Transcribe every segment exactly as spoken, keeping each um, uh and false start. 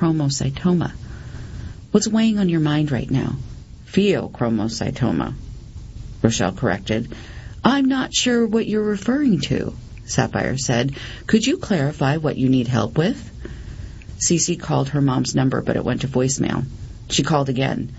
pheochromocytoma. What's weighing on your mind right now? Pheochromocytoma, Rochelle corrected. I'm not sure what you're referring to, Sapphire said. Could you clarify what you need help with? Cece called her mom's number, but it went to voicemail. She called again.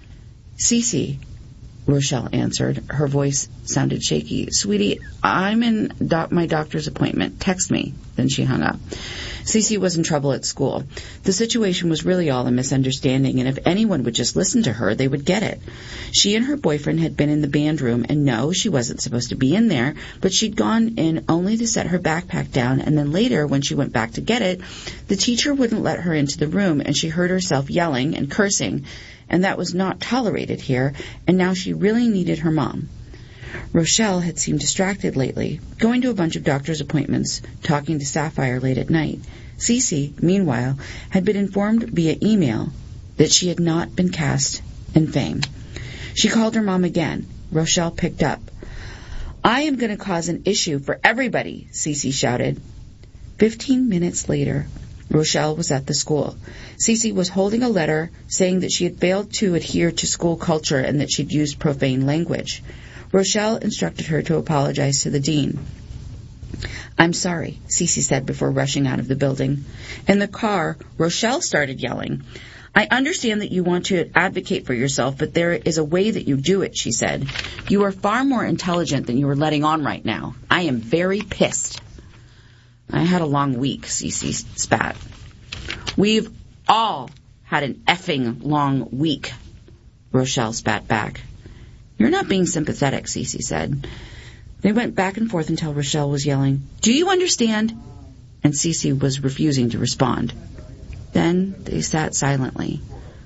Cece, Rochelle answered. Her voice sounded shaky. Sweetie, I'm in doc- my doctor's appointment. Text me. Then she hung up. Cece was in trouble at school. The situation was really all a misunderstanding, and if anyone would just listen to her, they would get it. She and her boyfriend had been in the band room, and no, she wasn't supposed to be in there, but she'd gone in only to set her backpack down, and then later, when she went back to get it, the teacher wouldn't let her into the room, and she heard herself yelling and cursing, and that was not tolerated here, and now she really needed her mom. Rochelle had seemed distracted lately, going to a bunch of doctor's appointments, talking to Sapphire late at night. Cece, meanwhile, had been informed via email that she had not been cast in Fame. She called her mom again. Rochelle picked up. I am going to cause an issue for everybody, Cece shouted. Fifteen minutes later, Rochelle was at the school. Cece was holding a letter saying that she had failed to adhere to school culture and that she'd used profane language. Rochelle instructed her to apologize to the dean. I'm sorry, Cece said before rushing out of the building. In the car, Rochelle started yelling. I understand that you want to advocate for yourself, but there is a way that you do it, she said. You are far more intelligent than you are letting on right now. I am very pissed. I had a long week, Cece spat. We've all had an effing long week, Rochelle spat back. You're not being sympathetic, Cece said. They went back and forth until Rochelle was yelling, Do you understand? And Cece was refusing to respond. Then they sat silently.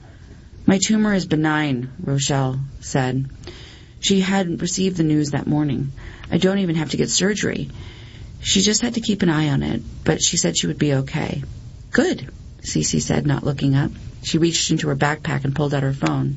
My tumor is benign, Rochelle said. She hadn't received the news that morning. I don't even have to get surgery. She just had to keep an eye on it, but she said she would be okay. Good, Cece said, not looking up. She reached into her backpack and pulled out her phone.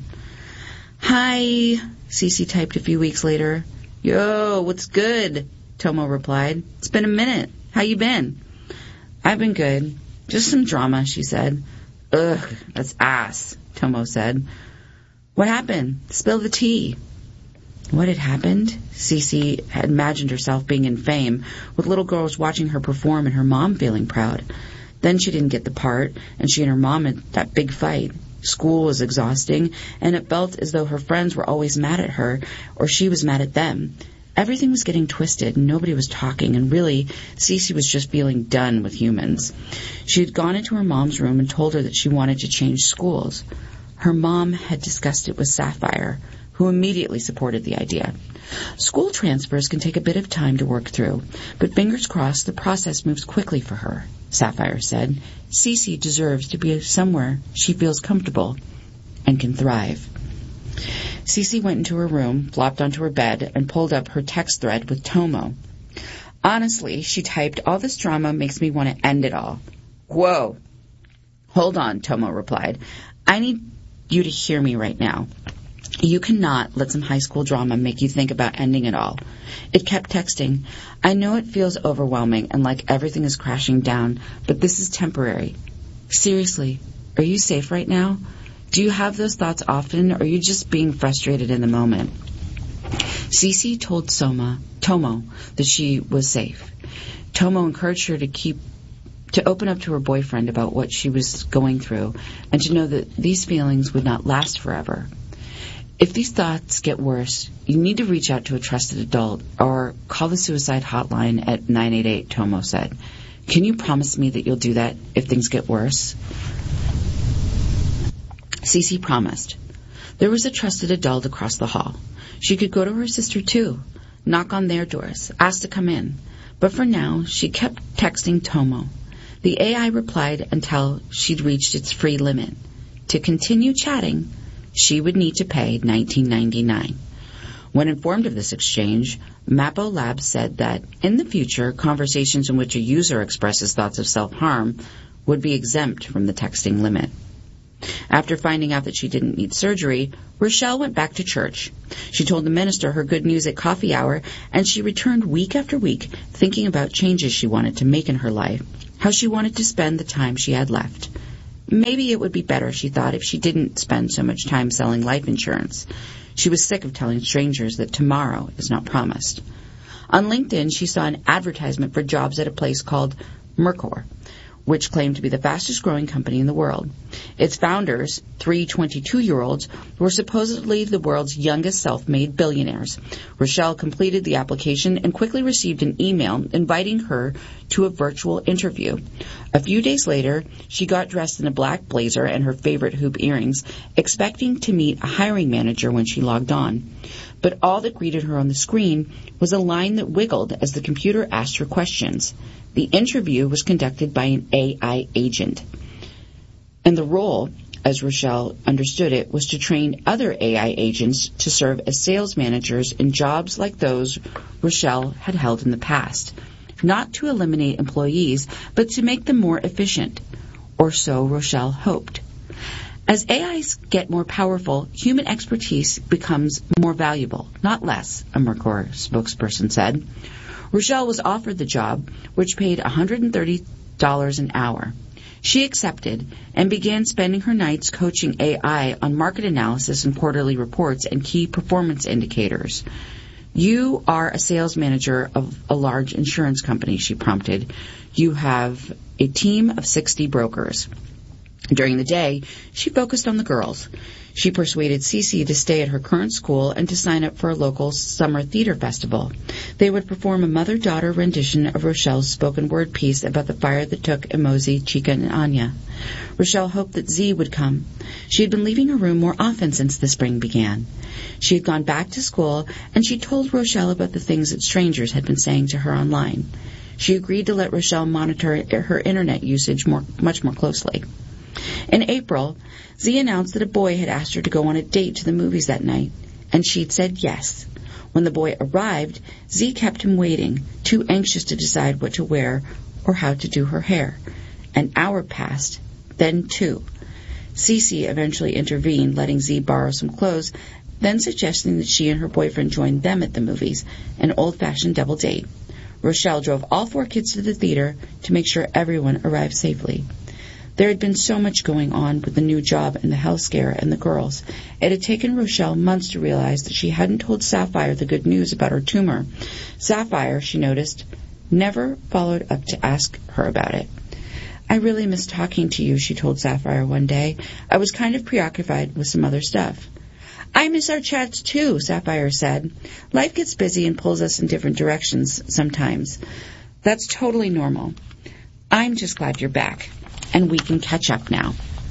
Hi, Cece typed a few weeks later. Yo, what's good? Tomo replied. It's been a minute. How you been? I've been good. Just some drama, she said. Ugh, that's ass, Tomo said. What happened? Spill the tea. What had happened? Cece had imagined herself being in Fame, with little girls watching her perform and her mom feeling proud. Then she didn't get the part, and she and her mom had that big fight. School was exhausting, and it felt as though her friends were always mad at her, or she was mad at them. Everything was getting twisted, and nobody was talking, and really, Cece was just feeling done with humans. She had gone into her mom's room and told her that she wanted to change schools. Her mom had discussed it with Sapphire, who immediately supported the idea. School transfers can take a bit of time to work through, but fingers crossed the process moves quickly for her, Sapphire said. Cece deserves to be somewhere she feels comfortable and can thrive. Cece went into her room, flopped onto her bed, and pulled up her text thread with Tomo. Honestly, she typed, all this drama makes me want to end it all. Whoa. Hold on, Tomo replied. I need you to hear me right now. You cannot let some high school drama make you think about ending it all. It kept texting. I know it feels overwhelming and like everything is crashing down, but this is temporary. Seriously, are you safe right now? Do you have those thoughts often, or are you just being frustrated in the moment? Cece told Soma, Tomo that she was safe. Tomo encouraged her to keep to open up to her boyfriend about what she was going through and to know that these feelings would not last forever. If these thoughts get worse, you need to reach out to a trusted adult or call the suicide hotline at nine eight eight, Tomo said. Can you promise me that you'll do that if things get worse? Cece promised. There was a trusted adult across the hall. She could go to her sister too, knock on their doors, ask to come in. But for now, she kept texting Tomo. The A I replied until she'd reached its free limit. To continue chatting, she would need to pay nineteen ninety-nine. When informed of this exchange, Mappo Labs said that in the future, conversations in which a user expresses thoughts of self-harm would be exempt from the texting limit. After finding out that she didn't need surgery, Rochelle went back to church. She told the minister her good news at coffee hour, and she returned week after week thinking about changes she wanted to make in her life, how she wanted to spend the time she had left. maybe it would be better, she thought, if she didn't spend so much time selling life insurance. She was sick of telling strangers that tomorrow is not promised. On LinkedIn, she saw an advertisement for jobs at a place called Mercor, which claimed to be the fastest-growing company in the world. Its founders, three twenty-two-year-olds, were supposedly the world's youngest self-made billionaires. Rochelle completed the application and quickly received an email inviting her to a virtual interview. A few days later, she got dressed in a black blazer and her favorite hoop earrings, expecting to meet a hiring manager when she logged on. But all that greeted her on the screen was a line that wiggled as the computer asked her questions. The interview was conducted by an A I agent. And the role, as Rochelle understood it, was to train other A I agents to serve as sales managers in jobs like those Rochelle had held in the past. Not to eliminate employees, but to make them more efficient. Or so Rochelle hoped. As A Is get more powerful, human expertise becomes more valuable, not less, a Mercor spokesperson said. Rochelle was offered the job, which paid one hundred thirty dollars an hour. She accepted and began spending her nights coaching A I on market analysis and quarterly reports and key performance indicators. You are a sales manager of a large insurance company, she prompted. You have a team of sixty brokers. During the day, she focused on the girls. She persuaded Cece to stay at her current school and to sign up for a local summer theater festival. They would perform a mother-daughter rendition of Rochelle's spoken word piece about the fire that took Emozi, Chica, and Anya. Rochelle hoped that Z would come. She had been leaving her room more often since the spring began. She had gone back to school, and she told Rochelle about the things that strangers had been saying to her online. She agreed to let Rochelle monitor her internet usage more, much more closely. In April, Z announced that a boy had asked her to go on a date to the movies that night, and she'd said yes. When the boy arrived, Z kept him waiting, too anxious to decide what to wear or how to do her hair. An hour passed, then two. Cece eventually intervened, letting Z borrow some clothes, then suggesting that she and her boyfriend join them at the movies, an old-fashioned double date. Rochelle drove all four kids to the theater to make sure everyone arrived safely. There had been so much going on with the new job and the health scare and the girls. It had taken Rochelle months to realize that she hadn't told Sapphire the good news about her tumor. Sapphire, she noticed, never followed up to ask her about it. I really miss talking to you, she told Sapphire one day. I was kind of preoccupied with some other stuff. I miss our chats too, Sapphire said. Life gets busy and pulls us in different directions sometimes. That's totally normal. I'm just glad you're back. And we can catch up now.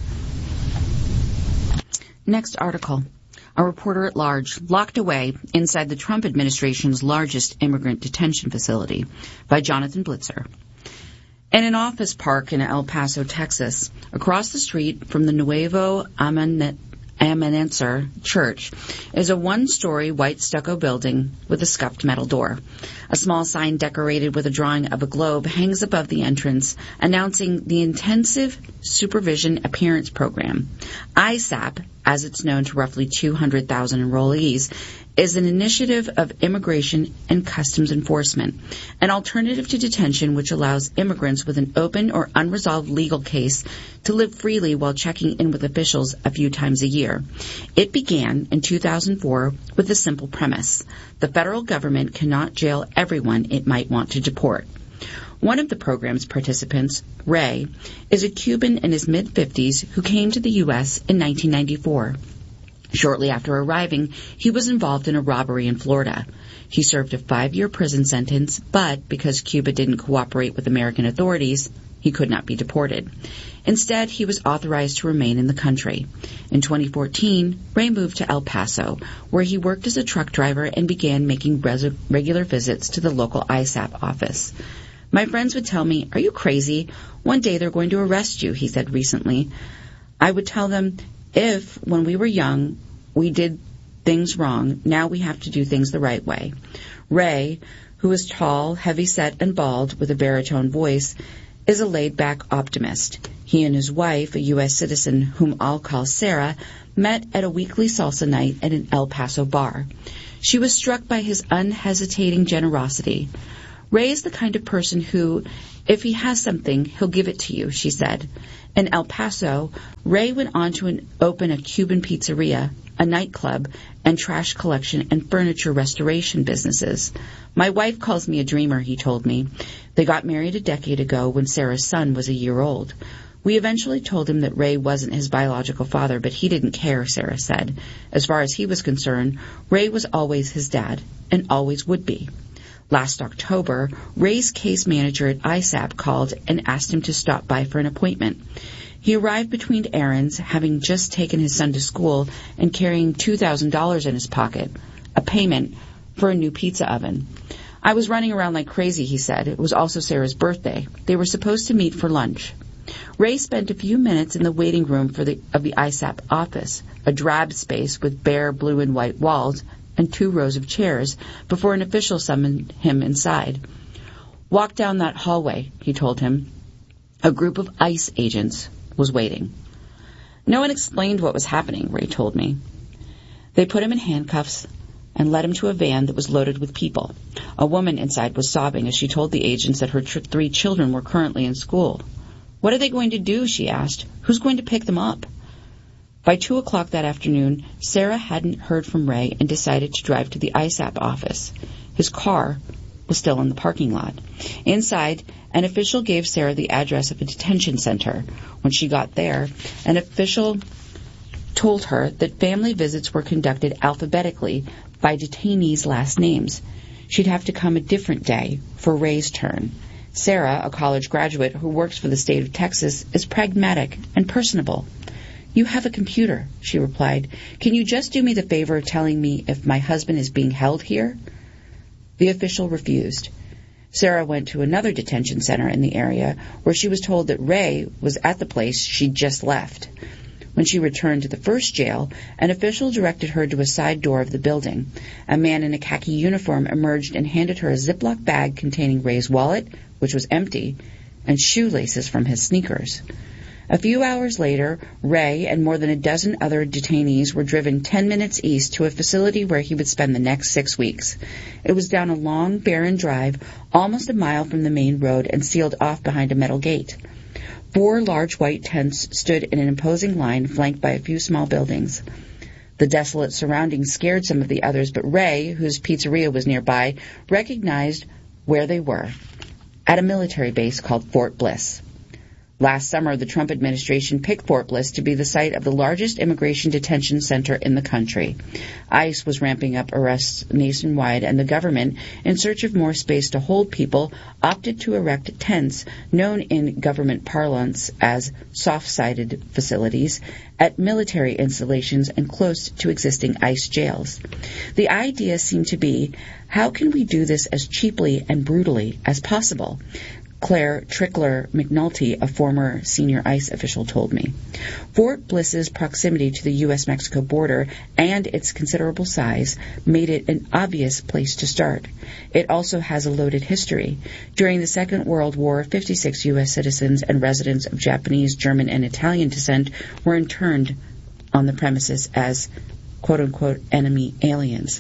Next article. A reporter at large locked away inside the Trump administration's largest immigrant detention facility by Jonathan Blitzer. In an office park in El Paso, Texas, across the street from the Nuevo Aman- Amanenser Church, is a one-story white stucco building with a scuffed metal door. A small sign decorated with a drawing of a globe hangs above the entrance, announcing the Intensive Supervision Appearance Program. I S A P, as it's known to roughly two hundred thousand enrollees, is an initiative of Immigration and Customs Enforcement, an alternative to detention which allows immigrants with an open or unresolved legal case to live freely while checking in with officials a few times a year. It began in two thousand four with a simple premise. The federal government cannot jail everyone it might want to deport. One of the program's participants, Ray, is a Cuban in his mid-fifties who came to the U S in nineteen ninety-four. Shortly after arriving, he was involved in a robbery in Florida. He served a five-year prison sentence, but because Cuba didn't cooperate with American authorities, he could not be deported. Instead, he was authorized to remain in the country. In twenty fourteen, Ray moved to El Paso, where he worked as a truck driver and began making res- regular visits to the local I S A P office. My friends would tell me, "Are you crazy? One day they're going to arrest you," he said recently. I would tell them, if, when we were young, we did things wrong, now we have to do things the right way. Ray, who is tall, heavy-set, and bald with a baritone voice, is a laid-back optimist. He and his wife, a U S citizen whom I'll call Sarah, met at a weekly salsa night at an El Paso bar. She was struck by his unhesitating generosity. Ray is the kind of person who, if he has something, he'll give it to you, she said. In El Paso, Ray went on to an, open a Cuban pizzeria, a nightclub, and trash collection and furniture restoration businesses. My wife calls me a dreamer, he told me. They got married a decade ago when Sarah's son was a year old. We eventually told him that Ray wasn't his biological father, but he didn't care, Sarah said. As far as he was concerned, Ray was always his dad, and always would be. Last October, Ray's case manager at I S A P called and asked him to stop by for an appointment. He arrived between errands, having just taken his son to school and carrying two thousand dollars in his pocket, a payment for a new pizza oven. I was running around like crazy, he said. It was also Sarah's birthday. They were supposed to meet for lunch. Ray spent a few minutes in the waiting room for the, of the I S A P office, a drab space with bare blue and white walls and two rows of chairs, before an official summoned him inside. Walk down that hallway, he told him. A group of ICE agents was waiting. No one explained what was happening, Ray told me. They put him in handcuffs and led him to a van that was loaded with people. A woman inside was sobbing as she told the agents that her tr- three children were currently in school. What are they going to do, she asked. Who's going to pick them up? By two o'clock that afternoon, Sarah hadn't heard from Ray and decided to drive to the I S A P office. His car was still in the parking lot. Inside, an official gave Sarah the address of a detention center. When she got there, an official told her that family visits were conducted alphabetically by detainees' last names. She'd have to come a different day for Ray's turn. Sarah, a college graduate who works for the state of Texas, is pragmatic and personable. You have a computer, she replied. Can you just do me the favor of telling me if my husband is being held here? The official refused. Sarah went to another detention center in the area where she was told that Ray was at the place she'd just left. When she returned to the first jail, an official directed her to a side door of the building. A man in a khaki uniform emerged and handed her a Ziploc bag containing Ray's wallet, which was empty, and shoelaces from his sneakers. A few hours later, Ray and more than a dozen other detainees were driven ten minutes east to a facility where he would spend the next six weeks. It was down a long, barren drive, almost a mile from the main road and sealed off behind a metal gate. Four large white tents stood in an imposing line flanked by a few small buildings. The desolate surroundings scared some of the others, but Ray, whose pizzeria was nearby, recognized where they were, at a military base called Fort Bliss. Last summer, the Trump administration picked Fort Bliss to be the site of the largest immigration detention center in the country. ICE was ramping up arrests nationwide, and the government, in search of more space to hold people, opted to erect tents, known in government parlance as soft-sided facilities, at military installations and close to existing ICE jails. The idea seemed to be, how can we do this as cheaply and brutally as possible? Claire Trickler McNulty, a former senior ICE official, told me. Fort Bliss's proximity to the U S Mexico border and its considerable size made it an obvious place to start. It also has a loaded history. During the Second World War, fifty-six U S citizens and residents of Japanese, German, and Italian descent were interned on the premises as quote-unquote enemy aliens.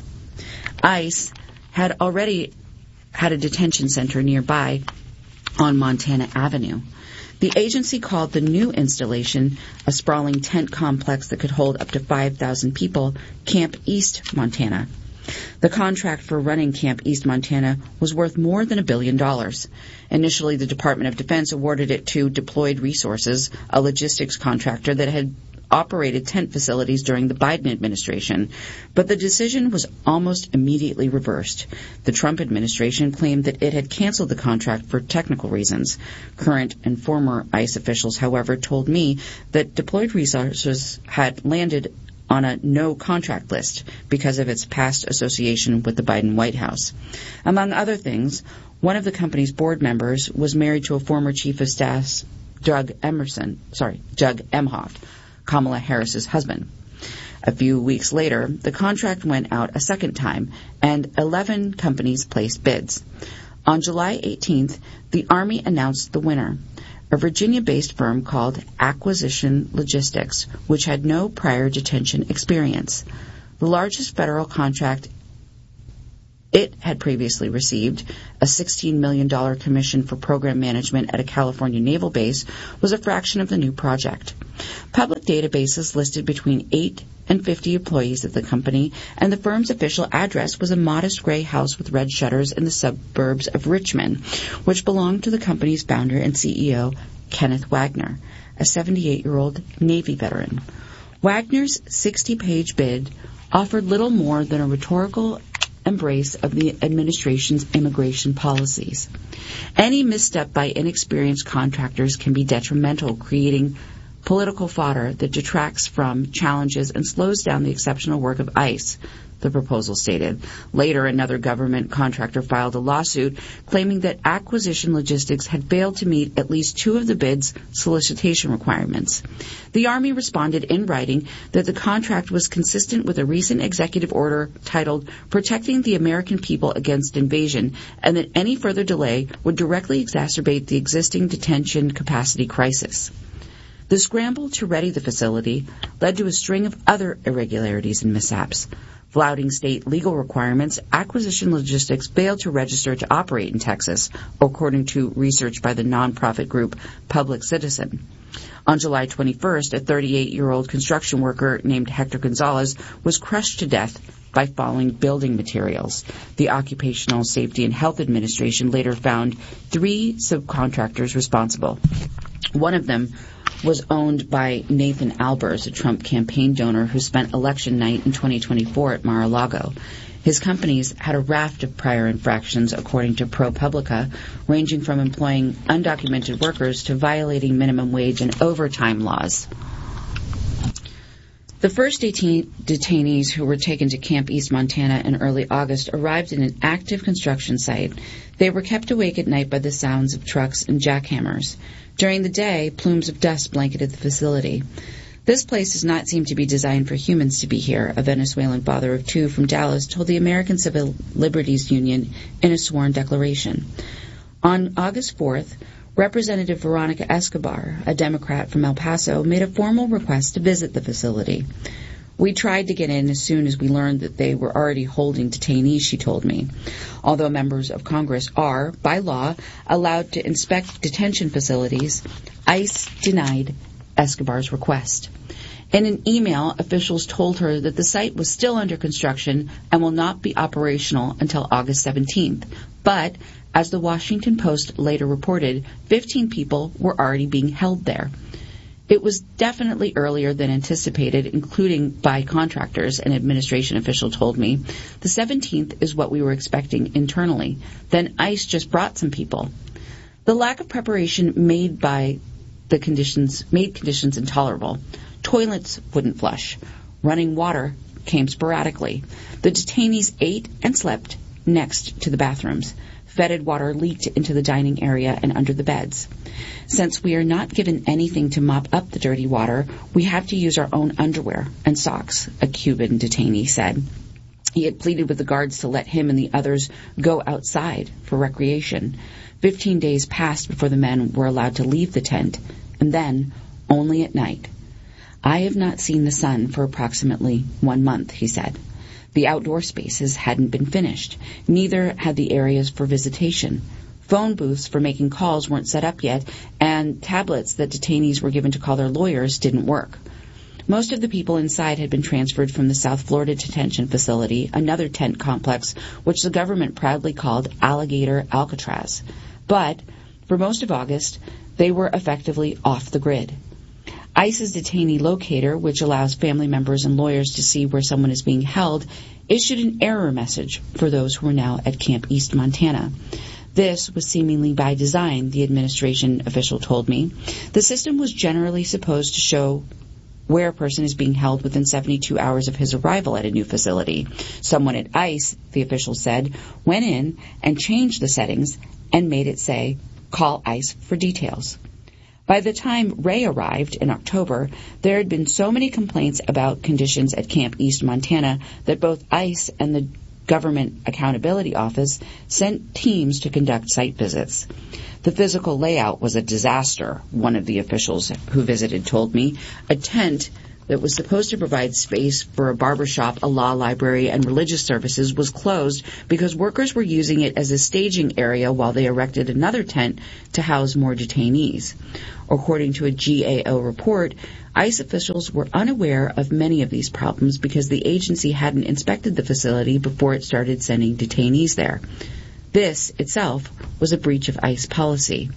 ICE had already had a detention center nearby on Montana Avenue. The agency called the new installation, a sprawling tent complex that could hold up to five thousand people, Camp East Montana. The contract for running Camp East Montana was worth more than a billion dollars. Initially, the Department of Defense awarded it to Deployed Resources, a logistics contractor that had operated tent facilities during the Biden administration, but the decision was almost immediately reversed. The Trump administration claimed that it had canceled the contract for technical reasons. Current and former ICE officials, however, told me that Deployed Resources had landed on a no-contract list because of its past association with the Biden White House. Among other things, one of the company's board members was married to a former chief of staff, Doug Emerson, sorry, Doug Emhoff, Kamala Harris's husband. A few weeks later, the contract went out a second time, and eleven companies placed bids. On July eighteenth, the Army announced the winner, a Virginia-based firm called Acquisition Logistics, which had no prior detention experience. The largest federal contract it had previously received, a sixteen million dollars commission for program management at a California naval base, was a fraction of the new project. Public databases listed between eight and fifty employees at the company, and the firm's official address was a modest gray house with red shutters in the suburbs of Richmond, which belonged to the company's founder and C E O, Kenneth Wagner, a seventy-eight-year-old Navy veteran. Wagner's sixty-page bid offered little more than a rhetorical embrace of the administration's immigration policies. Any misstep by inexperienced contractors can be detrimental, creating political fodder that detracts from, challenges, and slows down the exceptional work of ICE, the proposal stated. Later, another government contractor filed a lawsuit claiming that Acquisition Logistics had failed to meet at least two of the bid's solicitation requirements. The Army responded in writing that the contract was consistent with a recent executive order titled Protecting the American People Against Invasion, and that any further delay would directly exacerbate the existing detention capacity crisis. The scramble to ready the facility led to a string of other irregularities and mishaps. Flouting state legal requirements, Acquisition Logistics failed to register to operate in Texas, according to research by the nonprofit group Public Citizen. On July twenty-first, a thirty-eight-year-old construction worker named Hector Gonzalez was crushed to death by falling building materials. The Occupational Safety and Health Administration later found three subcontractors responsible. One of them was owned by Nathan Albers, a Trump campaign donor who spent election night in twenty twenty-four at Mar-a-Lago. His companies had a raft of prior infractions, according to ProPublica, ranging from employing undocumented workers to violating minimum wage and overtime laws. The first detain- detainees who were taken to Camp East Montana in early August arrived in an active construction site. They were kept awake at night by the sounds of trucks and jackhammers. During the day, plumes of dust blanketed the facility. This place does not seem to be designed for humans to be here, a Venezuelan father of two from Dallas told the American Civil Liberties Union in a sworn declaration. On August fourth, Representative Veronica Escobar, a Democrat from El Paso, made a formal request to visit the facility. We tried to get in as soon as we learned that they were already holding detainees, she told me. Although members of Congress are, by law, allowed to inspect detention facilities, ICE denied Escobar's request. In an email, officials told her that the site was still under construction and will not be operational until August seventeenth. But, as the Washington Post later reported, fifteen people were already being held there. It was definitely earlier than anticipated, including by contractors, an administration official told me. The seventeenth is what we were expecting internally. Then ICE just brought some people. The lack of preparation made by the conditions made conditions intolerable. Toilets wouldn't flush. Running water came sporadically. The detainees ate and slept next to the bathrooms. Fetid water leaked into the dining area and under the beds. Since we are not given anything to mop up the dirty water, we have to use our own underwear and socks, a Cuban detainee said. He had pleaded with the guards to let him and the others go outside for recreation. Fifteen days passed before the men were allowed to leave the tent, and then only at night. I have not seen the sun for approximately one month, he said. The outdoor spaces hadn't been finished. Neither had the areas for visitation. Phone booths for making calls weren't set up yet, and tablets that detainees were given to call their lawyers didn't work. Most of the people inside had been transferred from the South Florida Detention Facility, another tent complex, which the government proudly called Alligator Alcatraz. But, for most of August, they were effectively off the grid. ICE's detainee locator, which allows family members and lawyers to see where someone is being held, issued an error message for those who are now at Camp East Montana. This was seemingly by design, the administration official told me. The system was generally supposed to show where a person is being held within seventy-two hours of his arrival at a new facility. Someone at ICE, the official said, went in and changed the settings and made it say, "Call ICE for details." By the time Ray arrived in October, there had been so many complaints about conditions at Camp East Montana that both ICE and the Government Accountability Office sent teams to conduct site visits. The physical layout was a disaster, one of the officials who visited told me. A tent that was supposed to provide space for a barbershop, a law library, and religious services was closed because workers were using it as a staging area while they erected another tent to house more detainees. According to a G A O report, ICE officials were unaware of many of these problems because the agency hadn't inspected the facility before it started sending detainees there. This, itself, was a breach of ICE policy.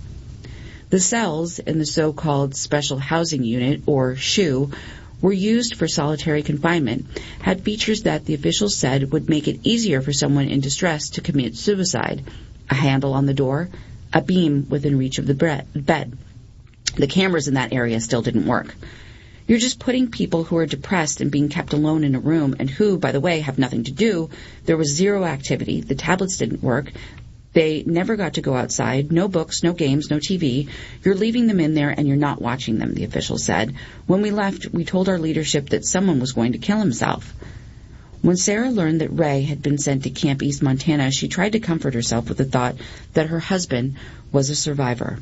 The cells in the so-called Special Housing Unit, or S H U, were used for solitary confinement, had features that the officials said would make it easier for someone in distress to commit suicide: a handle on the door, a beam within reach of the bed. The cameras in that area still didn't work. You're just putting people who are depressed and being kept alone in a room and who, by the way, have nothing to do. There was zero activity. The tablets didn't work. They never got to go outside. No books, no games, no T V. You're leaving them in there and you're not watching them, the official said. When we left, we told our leadership that someone was going to kill himself. When Sarah learned that Ray had been sent to Camp East Montana, she tried to comfort herself with the thought that her husband was a survivor.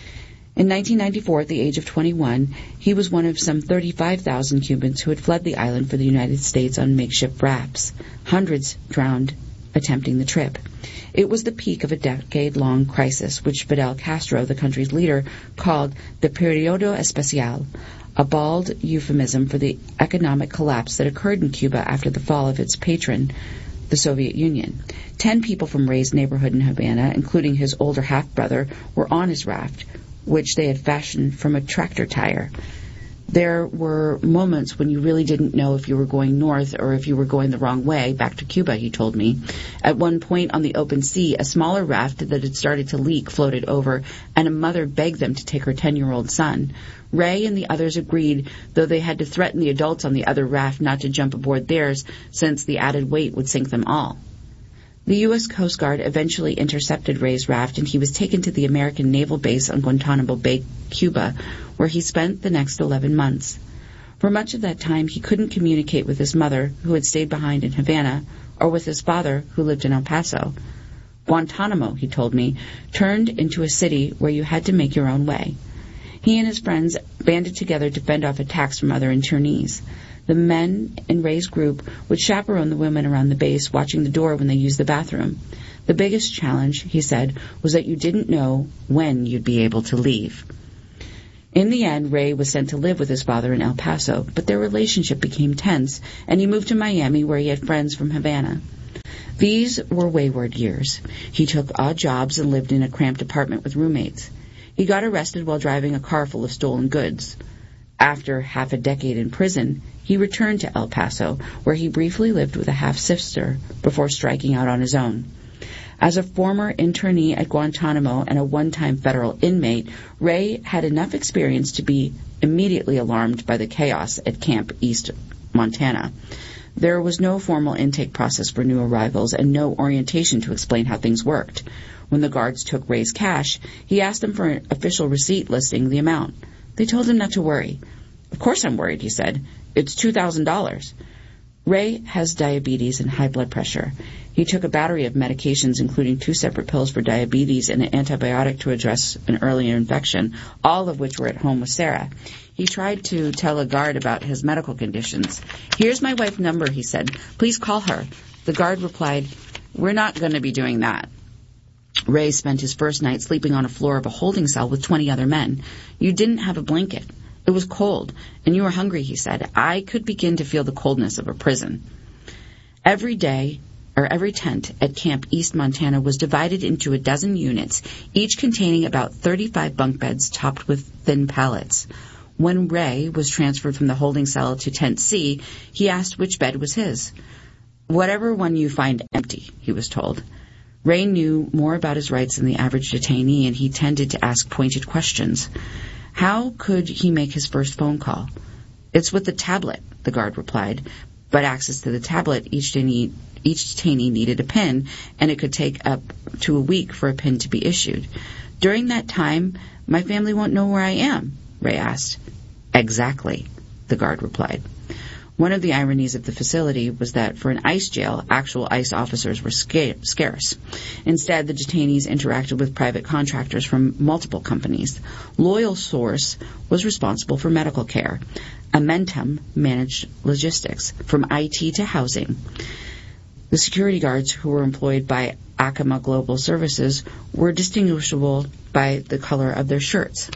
In nineteen ninety-four, at the age of twenty-one, he was one of some thirty-five thousand Cubans who had fled the island for the United States on makeshift rafts. Hundreds drowned attempting the trip. It was the peak of a decade-long crisis, which Fidel Castro, the country's leader, called the Periodo Especial, a bald euphemism for the economic collapse that occurred in Cuba after the fall of its patron, the Soviet Union. Ten people from Ray's neighborhood in Havana, including his older half-brother, were on his raft, which they had fashioned from a tractor tire. There were moments when you really didn't know if you were going north or if you were going the wrong way back to Cuba, he told me. At one point on the open sea, a smaller raft that had started to leak floated over, and a mother begged them to take her ten-year-old son. Ray and the others agreed, though they had to threaten the adults on the other raft not to jump aboard theirs, since the added weight would sink them all. The U S Coast Guard eventually intercepted Ray's raft, and he was taken to the American naval base on Guantanamo Bay, Cuba, where he spent the next eleven months. For much of that time, he couldn't communicate with his mother, who had stayed behind in Havana, or with his father, who lived in El Paso. Guantanamo, he told me, turned into a city where you had to make your own way. He and his friends banded together to fend off attacks from other internees. The men in Ray's group would chaperone the women around the base, watching the door when they used the bathroom. The biggest challenge, he said, was that you didn't know when you'd be able to leave. In the end, Ray was sent to live with his father in El Paso, but their relationship became tense, and he moved to Miami, where he had friends from Havana. These were wayward years. He took odd jobs and lived in a cramped apartment with roommates. He got arrested while driving a car full of stolen goods. After half a decade in prison, he returned to El Paso, where he briefly lived with a half-sister before striking out on his own. As a former internee at Guantanamo and a one-time federal inmate, Ray had enough experience to be immediately alarmed by the chaos at Camp East Montana. There was no formal intake process for new arrivals and no orientation to explain how things worked. When the guards took Ray's cash, he asked them for an official receipt listing the amount. They told him not to worry. Of course I'm worried, he said. It's two thousand dollars. Ray has diabetes and high blood pressure. He took a battery of medications, including two separate pills for diabetes and an antibiotic to address an earlier infection, all of which were at home with Sarah. He tried to tell a guard about his medical conditions. Here's my wife's number, he said. Please call her. The guard replied, we're not going to be doing that. Ray spent his first night sleeping on a floor of a holding cell with twenty other men. You didn't have a blanket. It was cold, and you were hungry, he said. I could begin to feel the coldness of a prison. Every day, or every tent at Camp East Montana was divided into a dozen units, each containing about thirty-five bunk beds topped with thin pallets. When Ray was transferred from the holding cell to Tent C, he asked which bed was his. Whatever one you find empty, he was told. Ray knew more about his rights than the average detainee, and he tended to ask pointed questions. How could he make his first phone call? It's with the tablet, the guard replied. But access to the tablet, each detainee, each detainee needed a PIN, and it could take up to a week for a PIN to be issued. During that time, my family won't know where I am, Ray asked. Exactly, the guard replied. One of the ironies of the facility was that for an ICE jail, actual ICE officers were sca- scarce. Instead, the detainees interacted with private contractors from multiple companies. Loyal Source was responsible for medical care. Amentum managed logistics, from I T to housing. The security guards who were employed by Acoma Global Services were distinguishable by the color of their shirts.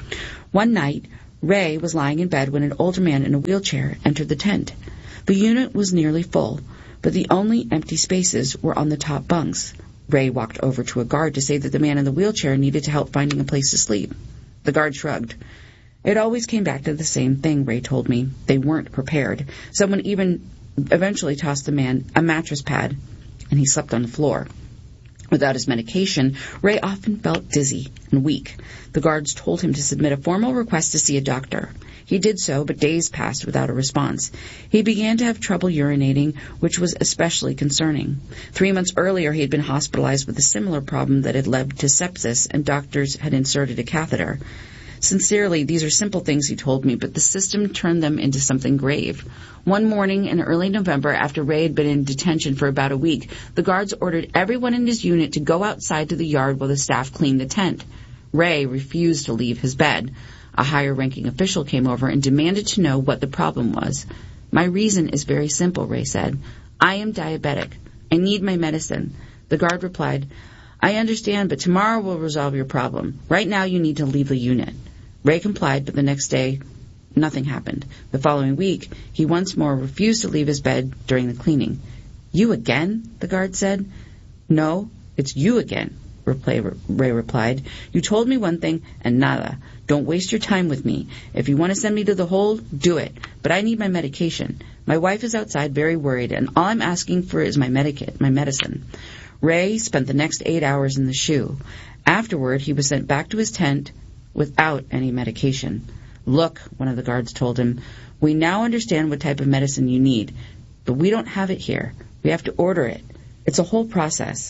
One night, Ray was lying in bed when an older man in a wheelchair entered the tent. The unit was nearly full, but the only empty spaces were on the top bunks. Ray walked over to a guard to say that the man in the wheelchair needed help finding a place to sleep. The guard shrugged. It always came back to the same thing, Ray told me. They weren't prepared. Someone even eventually tossed the man a mattress pad, and he slept on the floor. Without his medication, Ray often felt dizzy and weak. The guards told him to submit a formal request to see a doctor. He did so, but days passed without a response. He began to have trouble urinating, which was especially concerning. Three months earlier, he had been hospitalized with a similar problem that had led to sepsis, and doctors had inserted a catheter. Sincerely, these are simple things, he told me, but the system turned them into something grave. One morning in early November, after Ray had been in detention for about a week, the guards ordered everyone in his unit to go outside to the yard while the staff cleaned the tent. Ray refused to leave his bed. A higher-ranking official came over and demanded to know what the problem was. My reason is very simple, Ray said. I am diabetic. I need my medicine. The guard replied, I understand, but tomorrow will resolve your problem. Right now you need to leave the unit. Ray complied, but the next day, nothing happened. The following week, he once more refused to leave his bed during the cleaning. You again? The guard said. No, it's you again, Ray replied. You told me one thing and nada. Don't waste your time with me. If you want to send me to the hole, do it. But I need my medication. My wife is outside very worried, and all I'm asking for is my medic- my medicine. Ray spent the next eight hours in the shoe. Afterward, he was sent back to his tent without any medication. Look, one of the guards told him, we now understand what type of medicine you need, but we don't have it here. We have to order it. It's a whole process.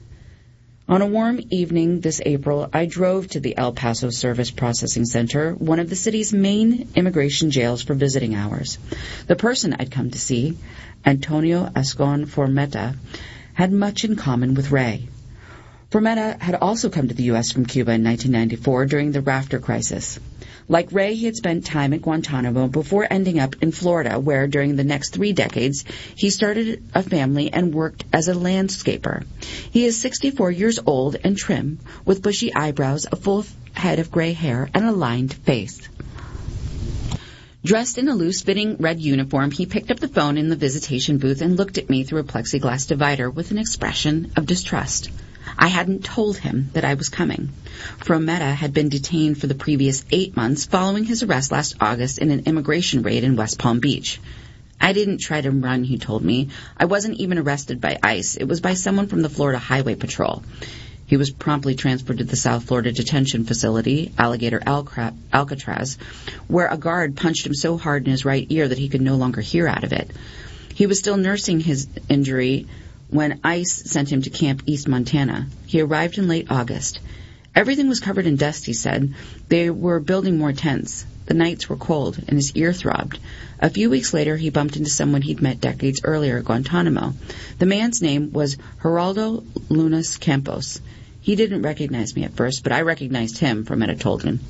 On a warm evening this April, I drove to the El Paso Service Processing Center, one of the city's main immigration jails, for visiting hours. The person I'd come to see, Antonio Ascon Formetta, had much in common with Ray. Formetta had also come to the U S from Cuba in nineteen ninety-four during the rafter crisis. Like Ray, he had spent time at Guantanamo before ending up in Florida, where during the next three decades he started a family and worked as a landscaper. He is sixty-four years old and trim, with bushy eyebrows, a full head of gray hair, and a lined face. Dressed in a loose-fitting red uniform, he picked up the phone in the visitation booth and looked at me through a plexiglass divider with an expression of distrust. I hadn't told him that I was coming. Formetta had been detained for the previous eight months following his arrest last August in an immigration raid in West Palm Beach. I didn't try to run, he told me. I wasn't even arrested by ICE. It was by someone from the Florida Highway Patrol. He was promptly transferred to the South Florida Detention Facility, Alligator Alcatraz, where a guard punched him so hard in his right ear that he could no longer hear out of it. He was still nursing his injury when ICE sent him to Camp East Montana. He arrived in late August. Everything was covered in dust, he said. They were building more tents. The nights were cold, and his ear throbbed. A few weeks later, he bumped into someone he'd met decades earlier at Guantanamo. The man's name was Geraldo Lunas Campos. He didn't recognize me at first, but I recognized him, Formetta told him.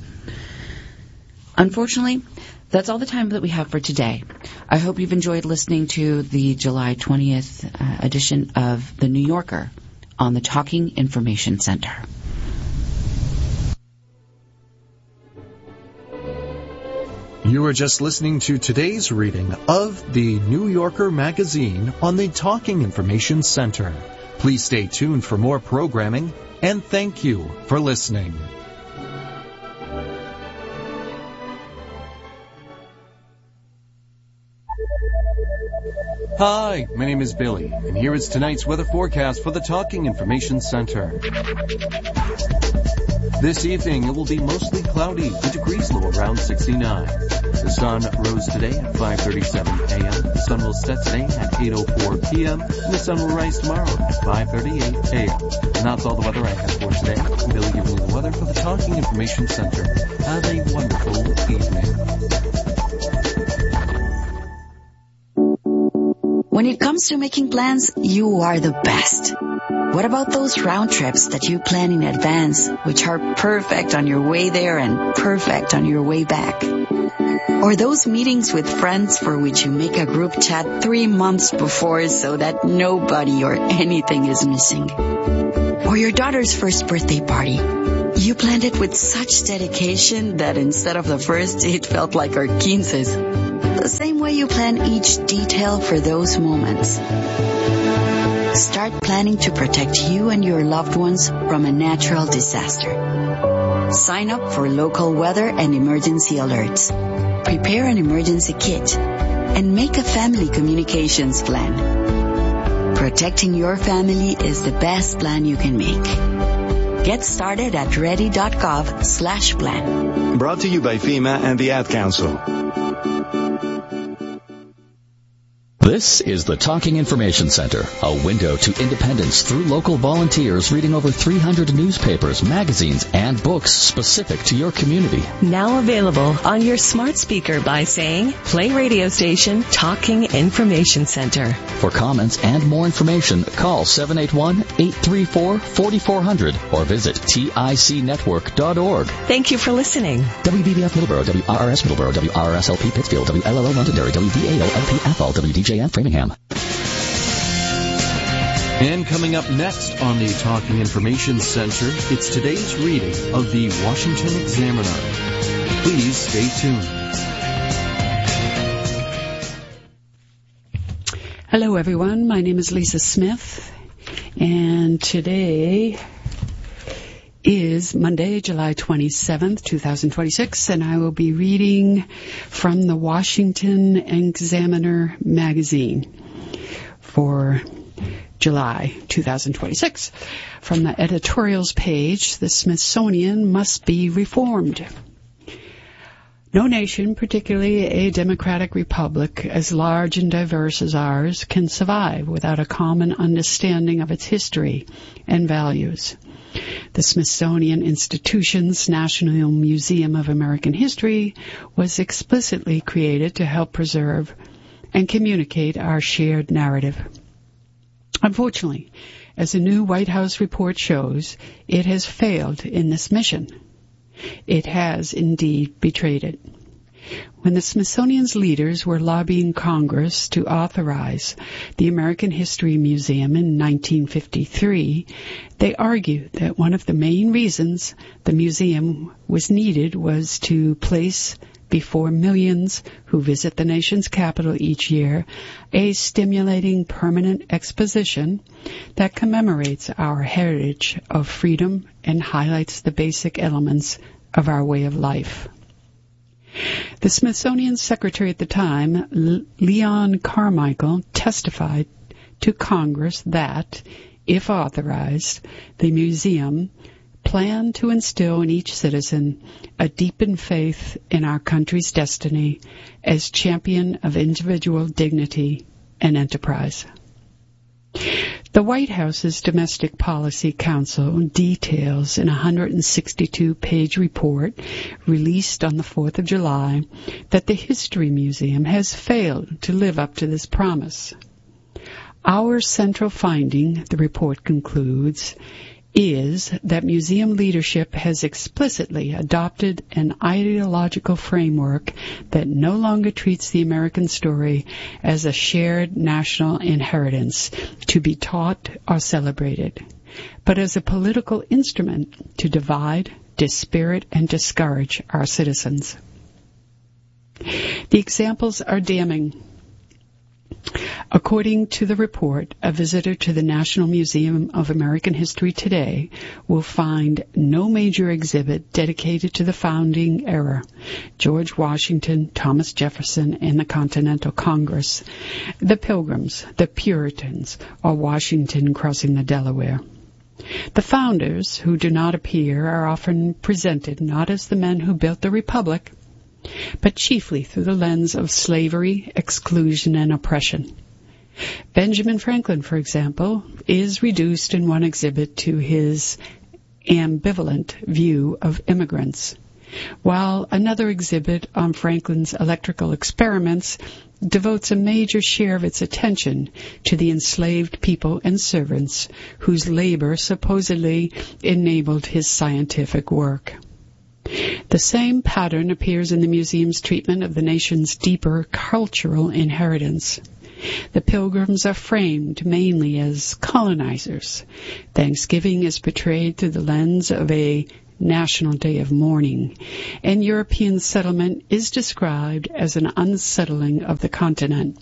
Unfortunately, that's all the time that we have for today. I hope you've enjoyed listening to the July twentieth uh, edition of The New Yorker on the Talking Information Center. You are just listening to today's reading of The New Yorker magazine on the Talking Information Center. Please stay tuned for more programming, and thank you for listening. Hi, my name is Billy, and here is tonight's weather forecast for the Talking Information Center. This evening, it will be mostly cloudy, the degrees low around sixty-nine. The sun rose today at five thirty-seven a.m. The sun will set today at eight oh four p.m. and the sun will rise tomorrow at five thirty-eight a.m. And that's all the weather I have for today. I'm Billy giving you the weather for the Talking Information Center. Have a wonderful evening. When it comes to making plans, you are the best. What about those round trips that you plan in advance, which are perfect on your way there and perfect on your way back? Or those meetings with friends for which you make a group chat three months before so that nobody or anything is missing? Or your daughter's first birthday party. You planned it with such dedication that instead of the first, it felt like our quinces. The same way you plan each detail for those moments. Start planning to protect you and your loved ones from a natural disaster. Sign up for local weather and emergency alerts. Prepare an emergency kit. And make a family communications plan. Protecting your family is the best plan you can make. Get started at ready.gov slash plan. Brought to you by FEMA and the Ad Council. This is the Talking Information Center, a window to independence through local volunteers reading over three hundred newspapers, magazines, and books specific to your community. Now available on your smart speaker by saying, play radio station Talking Information Center. For comments and more information, call seven eight one, eight three four, four four zero zero or visit tic network dot org. Thank you for listening. W B B F Middleborough, W R R S Middleborough, W R R S L P Pittsfield, W L L O Londonderry, W V A O L P Athol, W D J F Framingham. And coming up next on the Talking Information Center, it's today's reading of the Washington Examiner. Please stay tuned. Hello, everyone. My name is Lisa Smith, and today is Monday, July twenty-seventh, twenty twenty-six, and I will be reading from the Washington Examiner magazine for July twenty twenty-six. From the editorials page, the Smithsonian must be reformed. No nation, particularly a democratic republic as large and diverse as ours, can survive without a common understanding of its history and values. The Smithsonian Institution's National Museum of American History was explicitly created to help preserve and communicate our shared narrative. Unfortunately, as a new White House report shows, it has failed in this mission. It has indeed betrayed it. When the Smithsonian's leaders were lobbying Congress to authorize the American History Museum in nineteen fifty-three, they argued that one of the main reasons the museum was needed was to place before millions who visit the nation's capital each year a stimulating permanent exposition that commemorates our heritage of freedom and highlights the basic elements of our way of life. The Smithsonian secretary at the time, Leon Carmichael, testified to Congress that, if authorized, the museum planned to instill in each citizen a deepened faith in our country's destiny as champion of individual dignity and enterprise. The White House's Domestic Policy Council details in a one hundred sixty-two page report released on the fourth of July that the History Museum has failed to live up to this promise. Our central finding, the report concludes, is that museum leadership has explicitly adopted an ideological framework that no longer treats the American story as a shared national inheritance to be taught or celebrated, but as a political instrument to divide, dispirit, and discourage our citizens. The examples are damning. According to the report, a visitor to the National Museum of American History today will find no major exhibit dedicated to the founding era, George Washington, Thomas Jefferson, and the Continental Congress, the Pilgrims, the Puritans, or Washington crossing the Delaware. The founders, who do not appear, are often presented not as the men who built the Republic, but chiefly through the lens of slavery, exclusion, and oppression. Benjamin Franklin, for example, is reduced in one exhibit to his ambivalent view of immigrants. while another exhibit on Franklin's electrical experiments devotes a major share of its attention to the enslaved people and servants whose labor supposedly enabled his scientific work. The same pattern appears in the museum's treatment of the nation's deeper cultural inheritance. The Pilgrims are framed mainly as colonizers. Thanksgiving is portrayed through the lens of a national day of mourning, and European settlement is described as an unsettling of the continent.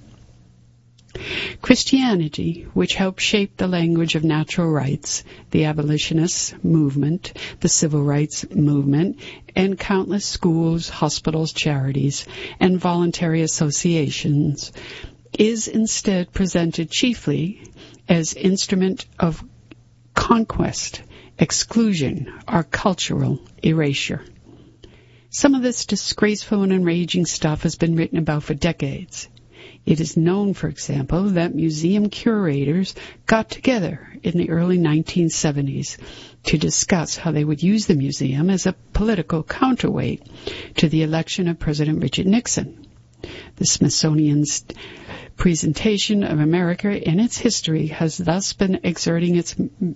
Christianity, which helped shape the language of natural rights, the abolitionist movement, the civil rights movement, and countless schools, hospitals, charities, and voluntary associations, is instead presented chiefly as instrument of conquest, exclusion, or cultural erasure. Some of this disgraceful and enraging stuff has been written about for decades. It is known, for example, that museum curators got together in the early nineteen seventies to discuss how they would use the museum as a political counterweight to the election of President Richard Nixon. The Smithsonian's presentation of America and its history has thus been exerting its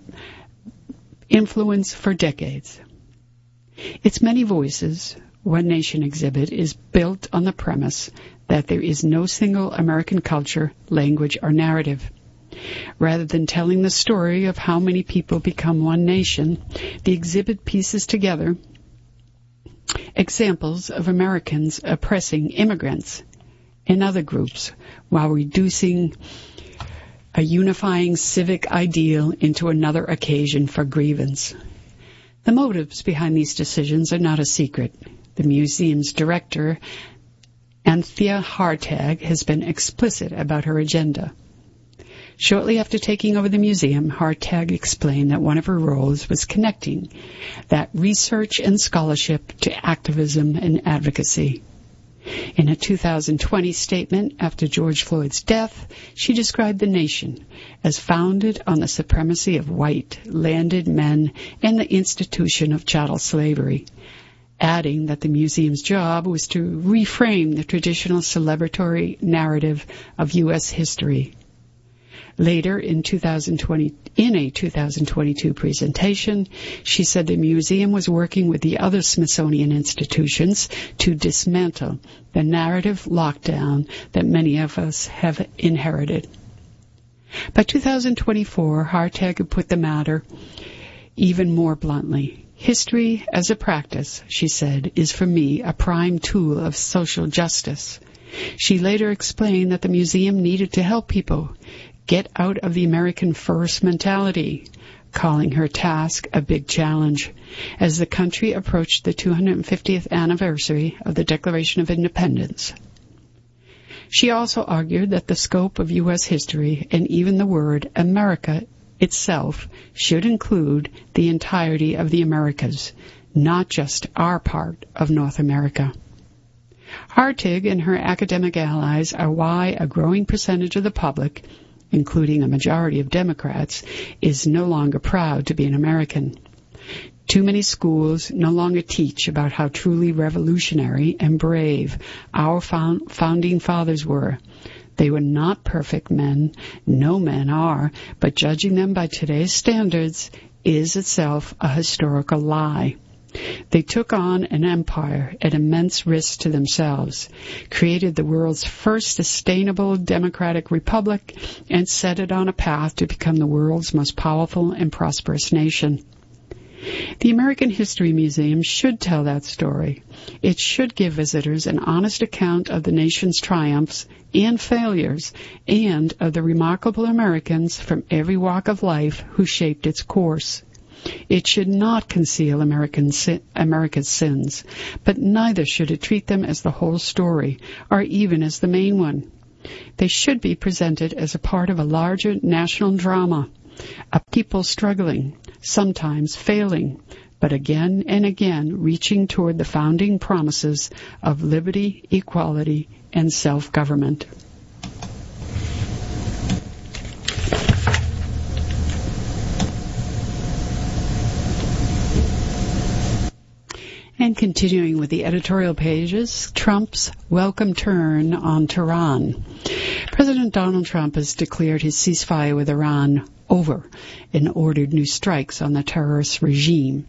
influence for decades. Its many voices, One Nation exhibit is built on the premise that there is no single American culture, language, or narrative. Rather than telling the story of how many people become one nation, the exhibit pieces together examples of Americans oppressing immigrants and other groups while reducing a unifying civic ideal into another occasion for grievance. The motives behind these decisions are not a secret. The museum's director, Anthea Hartag, has been explicit about her agenda. Shortly after taking over the museum, Hartag explained that one of her roles was connecting that research and scholarship to activism and advocacy. In a two thousand twenty statement after George Floyd's death, she described the nation as founded on the supremacy of white, landed men and the institution of chattel slavery, adding that the museum's job was to reframe the traditional celebratory narrative of U S history. Later, in two thousand twenty, in a two thousand twenty-two presentation, she said the museum was working with the other Smithsonian institutions to dismantle the narrative lockdown that many of us have inherited. By two thousand twenty-four, Hartag had put the matter even more bluntly. History as a practice, she said, is for me a prime tool of social justice. She later explained that the museum needed to help people get out of the American first mentality, calling her task a big challenge as the country approached the two hundred fiftieth anniversary of the Declaration of Independence. She also argued that the scope of U S history and even the word America itself should include the entirety of the Americas, not just our part of North America. Hartig and her academic allies are why a growing percentage of the public, including a majority of Democrats, is no longer proud to be an American. Too many schools no longer teach about how truly revolutionary and brave our found, founding fathers were. They were not perfect men. No men are, but judging them by today's standards is itself a historical lie. They took on an empire at immense risk to themselves, created the world's first sustainable democratic republic, and set it on a path to become the world's most powerful and prosperous nation. The American History Museum should tell that story. It should give visitors an honest account of the nation's triumphs and failures, and of the remarkable Americans from every walk of life who shaped its course. It should not conceal American sin, America's sins, but neither should it treat them as the whole story, or even as the main one. They should be presented as a part of a larger national drama, a people struggling, sometimes failing, but again and again reaching toward the founding promises of liberty, equality, and self-government. And continue. Continuing with the editorial pages, Trump's welcome turn on Tehran. President Donald Trump has declared his ceasefire with Iran over and ordered new strikes on the terrorist regime.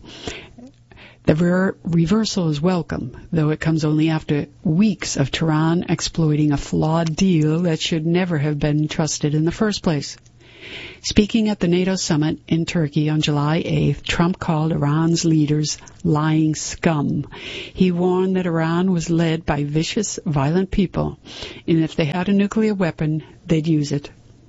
The ver- reversal is welcome, though it comes only after weeks of Tehran exploiting a flawed deal that should never have been trusted in the first place. Speaking at the NATO summit in Turkey on July eighth, Trump called Iran's leaders lying scum. He warned that Iran was led by vicious, violent people, and if they had a nuclear weapon, they'd use it.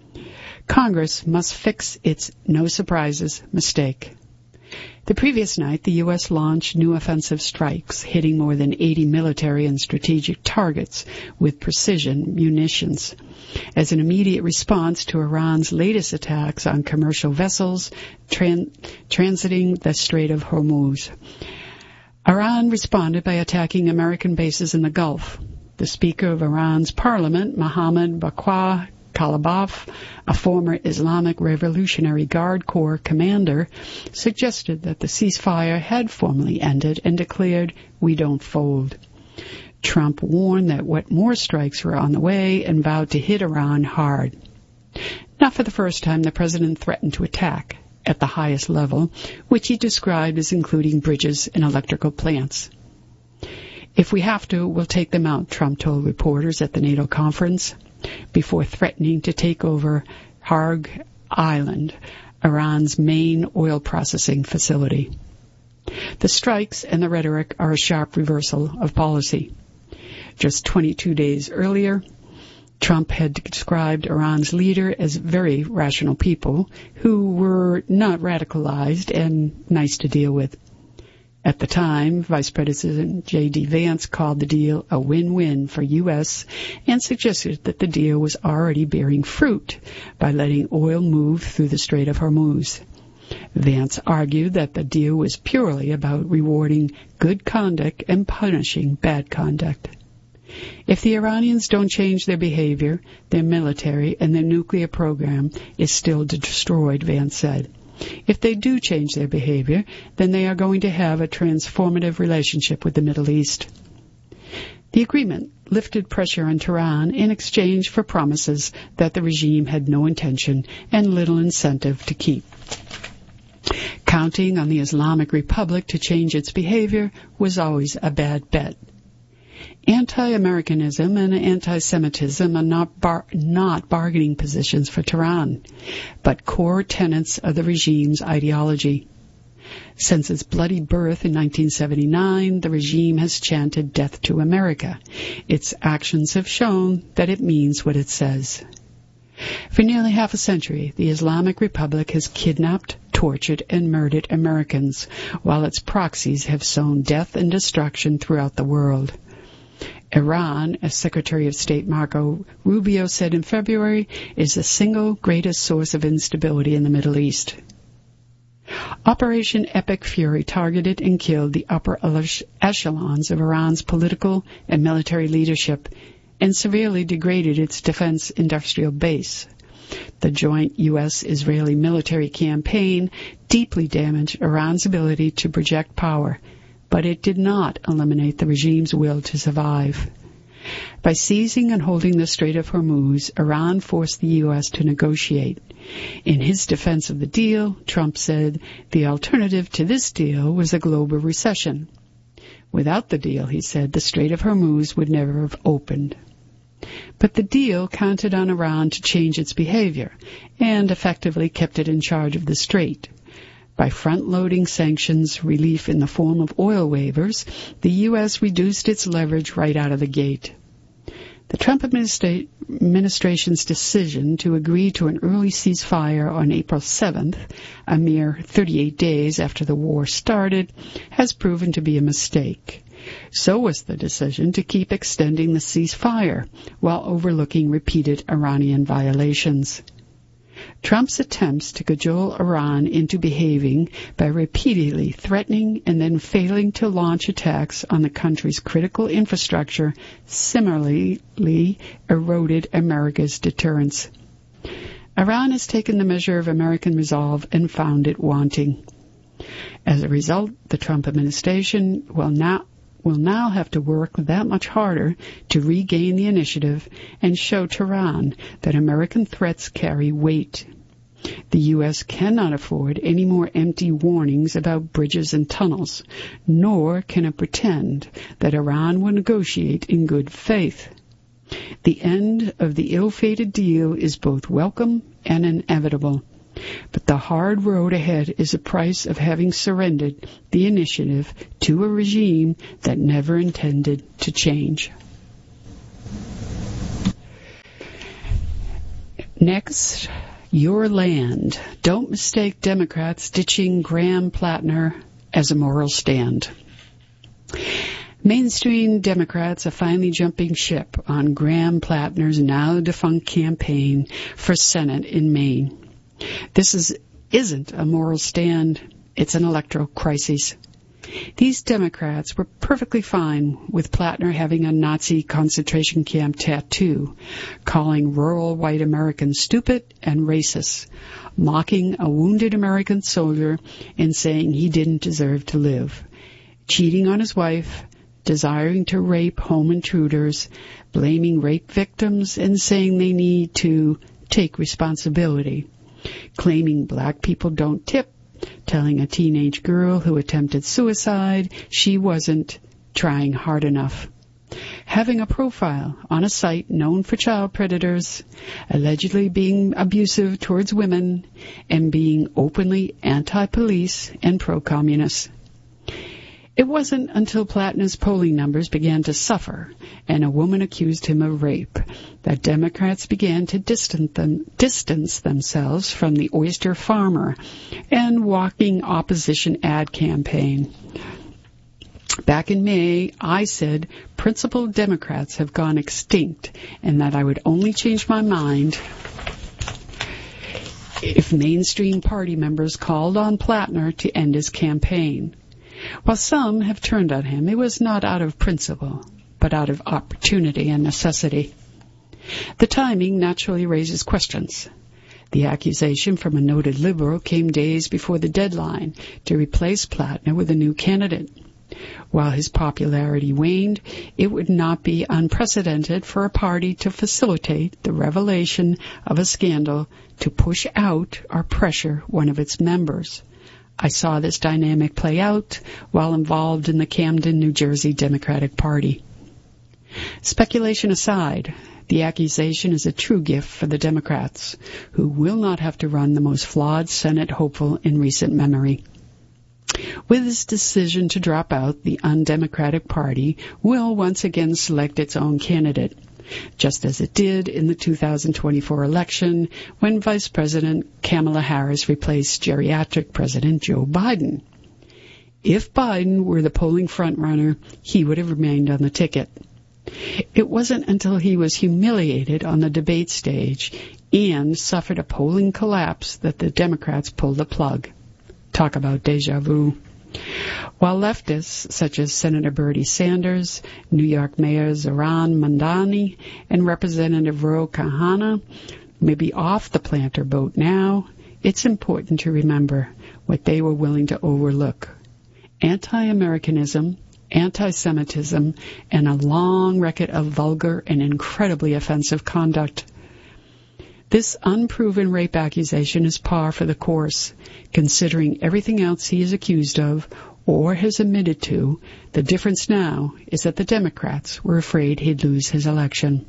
Congress must fix its no surprises mistake. The previous night, the U S launched new offensive strikes, hitting more than eighty military and strategic targets with precision munitions, as an immediate response to Iran's latest attacks on commercial vessels tran- transiting the Strait of Hormuz. Iran responded by attacking American bases in the Gulf. The Speaker of Iran's parliament, Mohammad Baqir Kalibaf, a former Islamic Revolutionary Guard Corps commander, suggested that the ceasefire had formally ended and declared, "We don't fold." Trump warned that what more strikes were on the way and vowed to hit Iran hard. Not for the first time, the president threatened to attack at the highest level, which he described as including bridges and electrical plants. "If we have to, we'll take them out," Trump told reporters at the NATO conference, before threatening to take over Harg Island, Iran's main oil processing facility. The strikes and the rhetoric are a sharp reversal of policy. Just twenty-two days earlier, Trump had described Iran's leader as very rational people who were not radicalized and nice to deal with. At the time, Vice President J D Vance called the deal a win-win for U S and suggested that the deal was already bearing fruit by letting oil move through the Strait of Hormuz. Vance argued that the deal was purely about rewarding good conduct and punishing bad conduct. If the Iranians don't change their behavior, their military and their nuclear program is still destroyed, Vance said. If they do change their behavior, then they are going to have a transformative relationship with the Middle East. The agreement lifted pressure on Tehran in exchange for promises that the regime had no intention and little incentive to keep. Counting on the Islamic Republic to change its behavior was always a bad bet. Anti-Americanism and anti-Semitism are not, bar- not bargaining positions for Tehran, but core tenets of the regime's ideology. Since its bloody birth in nineteen seventy-nine, the regime has chanted death to America. Its actions have shown that it means what it says. For nearly half a century, the Islamic Republic has kidnapped, tortured, and murdered Americans, while its proxies have sown death and destruction throughout the world. Iran, as Secretary of State Marco Rubio said in February, is the single greatest source of instability in the Middle East. Operation Epic Fury targeted and killed the upper echelons of Iran's political and military leadership and severely degraded its defense industrial base. The joint U S-Israeli military campaign deeply damaged Iran's ability to project power, but it did not eliminate the regime's will to survive. By seizing and holding the Strait of Hormuz, Iran forced the U S to negotiate. In his defense of the deal, Trump said the alternative to this deal was a global recession. Without the deal, he said, the Strait of Hormuz would never have opened. But the deal counted on Iran to change its behavior and effectively kept it in charge of the strait. By front-loading sanctions relief in the form of oil waivers, the U S reduced its leverage right out of the gate. The Trump administra- administration's decision to agree to an early ceasefire on April seventh, a mere thirty-eight days after the war started, has proven to be a mistake. So was the decision to keep extending the ceasefire while overlooking repeated Iranian violations. Trump's attempts to cajole Iran into behaving by repeatedly threatening and then failing to launch attacks on the country's critical infrastructure similarly eroded America's deterrence. Iran has taken the measure of American resolve and found it wanting. As a result, the Trump administration will now will now have to work that much harder to regain the initiative and show Tehran that American threats carry weight. The U S cannot afford any more empty warnings about bridges and tunnels, nor can it pretend that Iran will negotiate in good faith. The end of the ill-fated deal is both welcome and inevitable, but the hard road ahead is the price of having surrendered the initiative to a regime that never intended to change. Next, your land. Don't mistake Democrats ditching Graham Plattner as a moral stand. Mainstream Democrats are finally jumping ship on Graham Plattner's now-defunct campaign for Senate in Maine. This is, isn't a moral stand, it's an electoral crisis. These Democrats were perfectly fine with Plattner having a Nazi concentration camp tattoo, calling rural white Americans stupid and racist, mocking a wounded American soldier and saying he didn't deserve to live, cheating on his wife, desiring to rape home intruders, blaming rape victims and saying they need to take responsibility, claiming black people don't tip, telling a teenage girl who attempted suicide she wasn't trying hard enough, having a profile on a site known for child predators, allegedly being abusive towards women, and being openly anti-police and pro-communist. It wasn't until Plattner's polling numbers began to suffer and a woman accused him of rape that Democrats began to distance, them, distance themselves from the oyster farmer and walking opposition ad campaign. Back in May, I said principled Democrats have gone extinct and that I would only change my mind if mainstream party members called on Plattner to end his campaign. While some have turned on him, it was not out of principle, but out of opportunity and necessity. The timing naturally raises questions. The accusation from a noted liberal came days before the deadline to replace Plattner with a new candidate. While his popularity waned, it would not be unprecedented for a party to facilitate the revelation of a scandal to push out or pressure one of its members. I saw this dynamic play out while involved in the Camden, New Jersey Democratic Party. Speculation aside, the accusation is a true gift for the Democrats, who will not have to run the most flawed Senate hopeful in recent memory. With his decision to drop out, the undemocratic party will once again select its own candidate, just as it did in the two thousand twenty-four election when Vice President Kamala Harris replaced geriatric President Joe Biden. If Biden were the polling frontrunner, he would have remained on the ticket. It wasn't until he was humiliated on the debate stage and suffered a polling collapse that the Democrats pulled the plug. Talk about deja vu. While leftists such as Senator Bernie Sanders, New York Mayor Zohran Mamdani, and Representative Ro Khanna may be off the planter boat now, it's important to remember what they were willing to overlook. Anti-Americanism, anti-Semitism, and a long record of vulgar and incredibly offensive conduct. This unproven rape accusation is par for the course, considering everything else he is accused of or has admitted to. The difference now is that the Democrats were afraid he'd lose his election.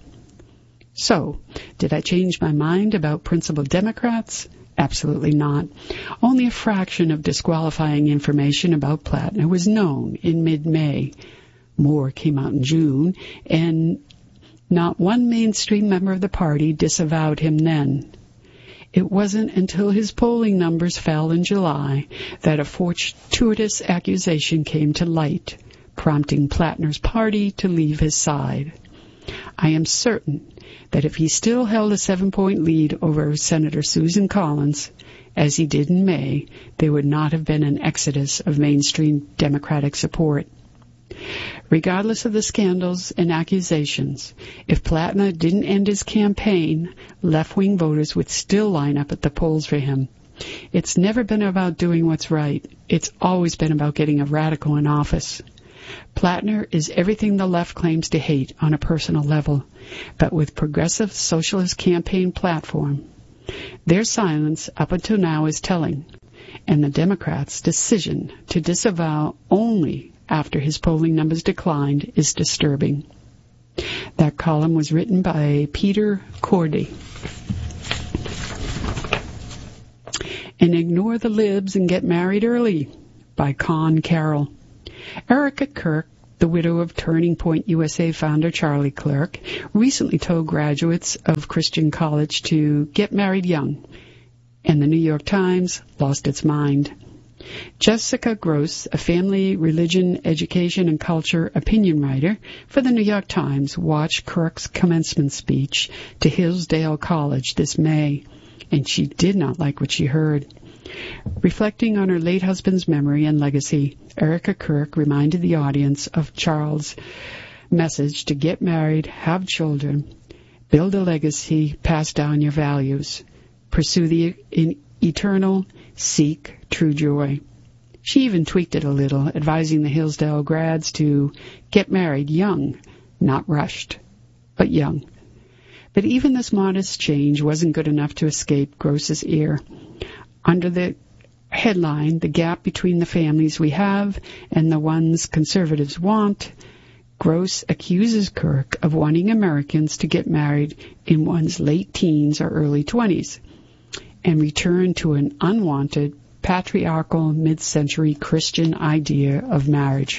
So, did I change my mind about principled Democrats? Absolutely not. Only a fraction of disqualifying information about Plattner was known in mid-May. More came out in June, and not one mainstream member of the party disavowed him then. It wasn't until his polling numbers fell in July that a fortuitous accusation came to light, prompting Plattner's party to leave his side. I am certain that if he still held a seven-point lead over Senator Susan Collins, as he did in May, there would not have been an exodus of mainstream Democratic support. Regardless of the scandals and accusations, if Plattner didn't end his campaign, left-wing voters would still line up at the polls for him. It's never been about doing what's right. It's always been about getting a radical in office. Plattner is everything the left claims to hate on a personal level, but with progressive socialist campaign platform. Their silence up until now is telling, and the Democrats' decision to disavow only after his polling numbers declined is disturbing. That column was written by Peter Cordy. And Ignore the Libs and Get Married Early by Con Carroll. Erica Kirk, the widow of Turning Point U S A founder Charlie Clerk, recently told graduates of Christian College to get married young, and the New York Times lost its mind. Jessica Gross, a family, religion, education, and culture opinion writer for the New York Times, watched Kirk's commencement speech to Hillsdale College this May, and she did not like what she heard. Reflecting on her late husband's memory and legacy, Erica Kirk reminded the audience of Charles' message to get married, have children, build a legacy, pass down your values, pursue the in eternal, seek true joy. She even tweaked it a little, advising the Hillsdale grads to get married young, not rushed, but young. But even this modest change wasn't good enough to escape Gross's ear. Under the headline, The Gap Between the Families We Have and the Ones Conservatives Want, Gross accuses Kirk of wanting Americans to get married in one's late teens or early twenties and return to an unwanted, patriarchal, mid-century Christian idea of marriage.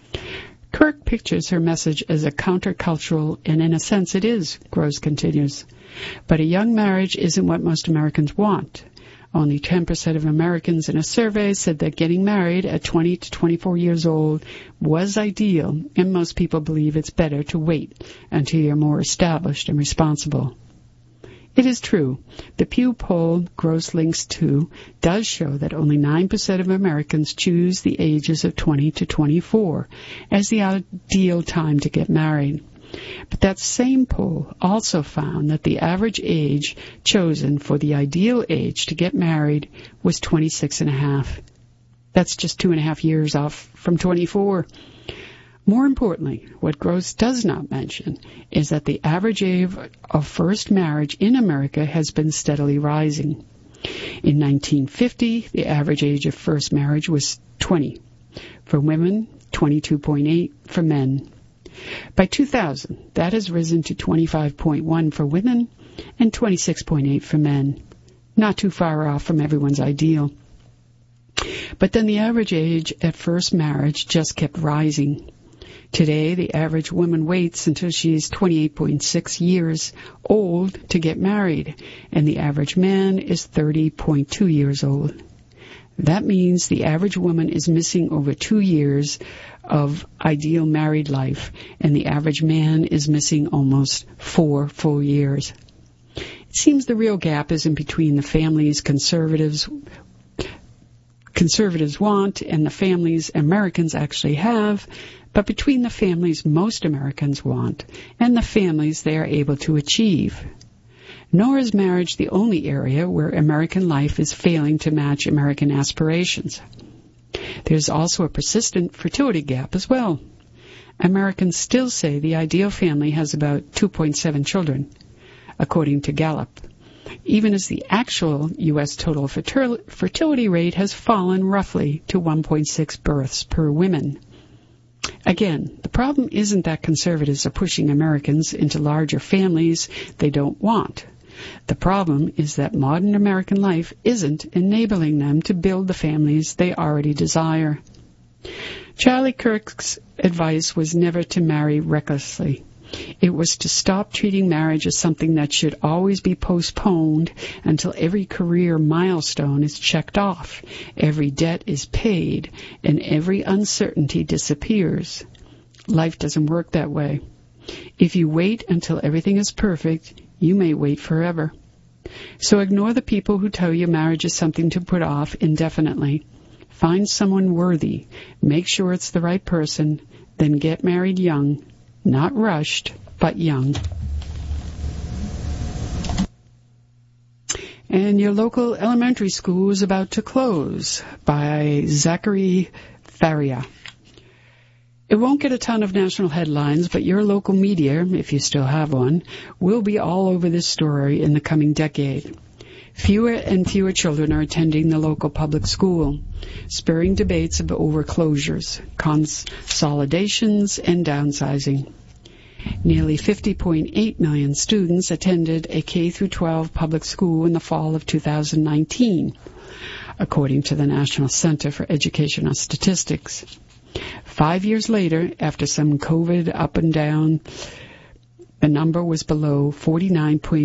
Kirk pictures her message as a countercultural, and in a sense it is, Gross continues. But a young marriage isn't what most Americans want. Only ten percent of Americans in a survey said that getting married at twenty to twenty-four years old was ideal, and most people believe it's better to wait until you're more established and responsible. It is true. The Pew poll Gross links to does show that only nine percent of Americans choose the ages of twenty to twenty-four as the ideal time to get married. But that same poll also found that the average age chosen for the ideal age to get married was twenty-six and a half. That's just two and a half years off from twenty-four. More importantly, what Gross does not mention is that the average age of first marriage in America has been steadily rising. In nineteen fifty, the average age of first marriage was twenty. For women, twenty-two point eight for men. By two thousand, that has risen to twenty-five point one for women and twenty-six point eight for men. Not too far off from everyone's ideal. But then the average age at first marriage just kept rising. Today, the average woman waits until she's twenty-eight point six years old to get married, and the average man is thirty point two years old. That means the average woman is missing over two years of ideal married life, and the average man is missing almost four full years. It seems the real gap isn't between the families conservatives conservatives want and the families Americans actually have, but between the families most Americans want and the families they are able to achieve. Nor is marriage the only area where American life is failing to match American aspirations. There's also a persistent fertility gap as well. Americans still say the ideal family has about two point seven children, according to Gallup, even as the actual U S total fertility rate has fallen roughly to one point six births per woman. Again, the problem isn't that conservatives are pushing Americans into larger families they don't want. The problem is that modern American life isn't enabling them to build the families they already desire. Charlie Kirk's advice was never to marry recklessly. It was to stop treating marriage as something that should always be postponed until every career milestone is checked off, every debt is paid, and every uncertainty disappears. Life doesn't work that way. If you wait until everything is perfect, you may wait forever. So ignore the people who tell you marriage is something to put off indefinitely. Find someone worthy, make sure it's the right person, then get married young. Not rushed, but young. And your local elementary school is about to close by Zachary Faria. It won't get a ton of national headlines, but your local media, if you still have one, will be all over this story in the coming decade. Fewer and fewer children are attending the local public school, spurring debates over closures, consolidations, and downsizing. Nearly fifty point eight million students attended a K through twelve public school in the fall of two thousand nineteen, according to the National Center for Educational Statistics. Five years later, after some COVID up and down, the number was below forty-nine point